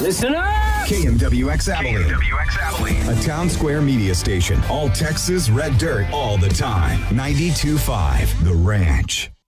Listen up! KMWX Abilene. KMWX Abilene. A town square media station. All Texas red dirt all the time. 92.5 The Ranch.